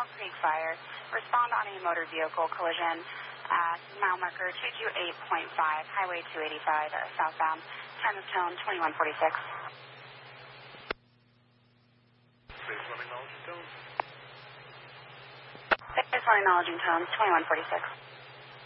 Elk Creek Fire. Respond on a motor vehicle collision at mile marker 228.5, Highway 285, southbound. Time of tone 2146. Baseline acknowledging tones. Baseline acknowledging tones 2146.